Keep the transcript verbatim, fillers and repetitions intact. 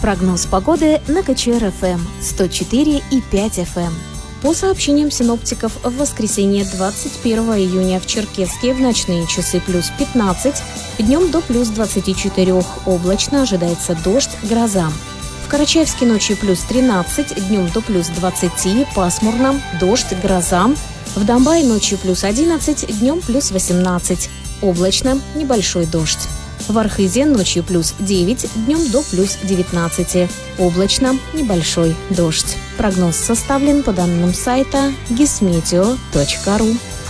Прогноз погоды на ка че эр эф эм сто четыре и пять эф эм. По сообщениям синоптиков, в воскресенье двадцать первого июня в Черкесске в ночные часы плюс пятнадцать, днем до плюс двадцати четырёх, облачно, ожидается дождь, гроза. В Карачаевске ночью плюс тринадцать, днем до плюс двадцати, пасмурно, дождь, гроза. В Домбае ночью плюс одиннадцать, днем плюс восемнадцать, облачно, небольшой дождь. В Архизе ночью плюс девять, днем до плюс девятнадцати, облачно, небольшой дождь. Прогноз составлен по данным сайта гисметео точка ру.